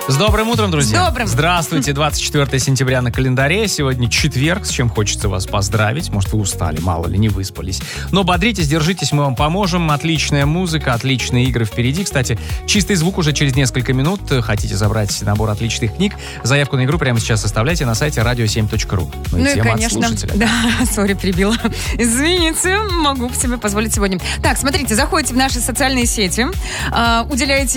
С добрым утром, друзья. С добрым. Здравствуйте, 24 сентября на календаре. Сегодня четверг, с чем хочется вас поздравить. Может, вы устали, мало ли, не выспались. Но бодритесь, держитесь, мы вам поможем. Отличная музыка, отличные игры впереди. Кстати, чистый звук уже через несколько минут. Хотите забрать набор отличных книг? Заявку на игру прямо сейчас оставляйте на сайте radio7.ru. Ну и, конечно, да, сори, перебила. Извините, могу себе позволить сегодня. Так, смотрите, заходите в наши социальные сети, уделяете